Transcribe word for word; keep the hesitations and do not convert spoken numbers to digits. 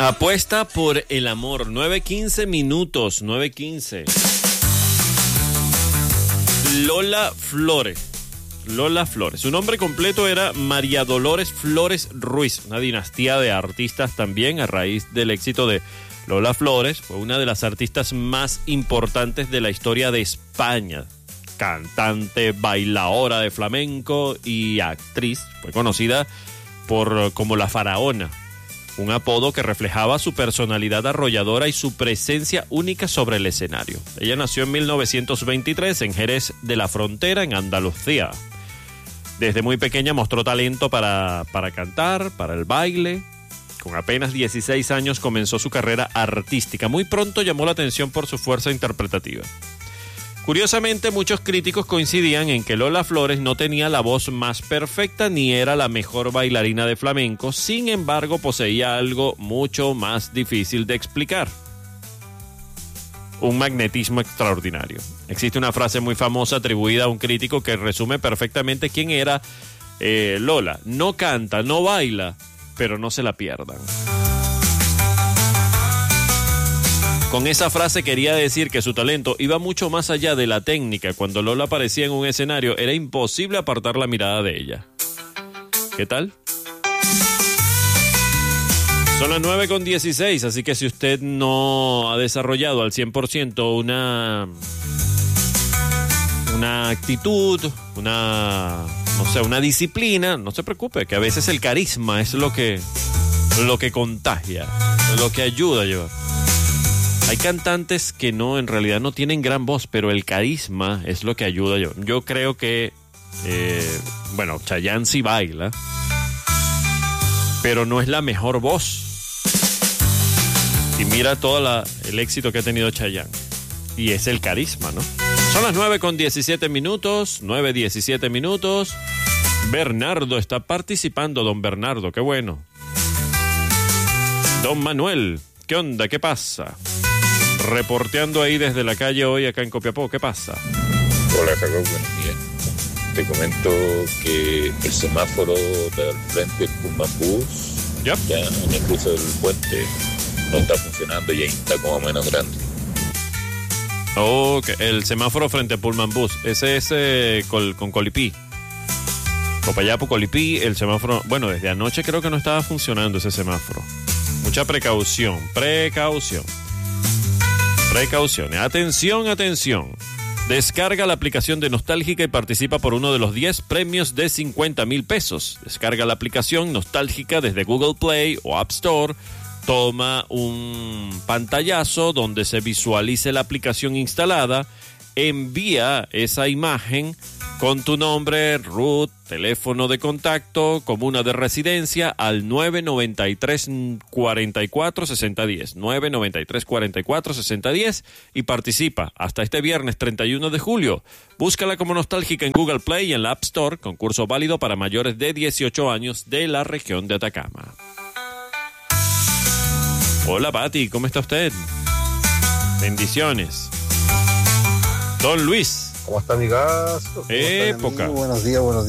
Apuesta por el amor. nueve quince minutos. nueve quince. Lola Flores. Lola Flores. Su nombre completo era María Dolores Flores Ruiz. Una dinastía de artistas también a raíz del éxito de Lola Flores. Fue una de las artistas más importantes de la historia de España. Cantante, bailadora de flamenco y actriz. Fue conocida por como la Faraona. Un apodo que reflejaba su personalidad arrolladora y su presencia única sobre el escenario. Ella nació en mil novecientos veintitrés en Jerez de la Frontera, en Andalucía. Desde muy pequeña mostró talento para, para cantar, para el baile. Con apenas dieciséis años comenzó su carrera artística. Muy pronto llamó la atención por su fuerza interpretativa. Curiosamente, muchos críticos coincidían en que Lola Flores no tenía la voz más perfecta ni era la mejor bailarina de flamenco. Sin embargo, poseía algo mucho más difícil de explicar: un magnetismo extraordinario. Existe una frase muy famosa atribuida a un crítico que resume perfectamente quién era eh, Lola. No canta, no baila, pero no se la pierdan. Con esa frase quería decir que su talento iba mucho más allá de la técnica. Cuando Lola aparecía en un escenario, era imposible apartar la mirada de ella. ¿Qué tal? Son las nueve con dieciséis, así que si usted no ha desarrollado al cien por ciento una, una actitud, una, no sé, una disciplina, no se preocupe, que a veces el carisma es lo que, lo que contagia, lo que ayuda a llevar. Hay cantantes que no, en realidad no tienen gran voz, pero el carisma es lo que ayuda. Yo, yo creo que, eh, bueno, Chayanne sí baila, pero no es la mejor voz. Y mira todo la, el éxito que ha tenido Chayanne. Y es el carisma, ¿no? Son las nueve con diecisiete minutos, nueve diecisiete minutos. Bernardo está participando, don Bernardo, qué bueno. Don Manuel, ¿qué onda? ¿Qué pasa? Reporteando ahí desde la calle hoy acá en Copiapó, ¿qué pasa? Hola Jacob, buenos días. Te comento que el semáforo del frente del Pullman Bus, yep. ya en el cruce del puente, no está funcionando y ahí está como menos grande. Ok, el semáforo frente a Pullman Bus, ese es eh, col, con Colipí. Copayapo, Colipí, el semáforo, bueno, desde anoche creo que no estaba funcionando ese semáforo. Mucha precaución, precaución. Precauciones. Atención, atención. Descarga la aplicación de Nostálgica y participa por uno de los diez premios de cincuenta mil pesos. Descarga la aplicación Nostálgica desde Google Play o App Store. Toma un pantallazo donde se visualice la aplicación instalada. Envía esa imagen con tu nombre, root, teléfono de contacto, comuna de residencia al nueve noventa y tres, cuarenta y cuatro, sesenta diez. nueve noventa y tres, cuarenta y cuatro, sesenta diez y participa hasta este viernes treinta y uno de julio. Búscala como Nostálgica en Google Play y en la App Store. Concurso válido para mayores de dieciocho años de la región de Atacama. Hola Pati, ¿cómo está usted? Bendiciones. Don Luis. ¿Cómo está, amigazo? Época. Buenos días, buenos días.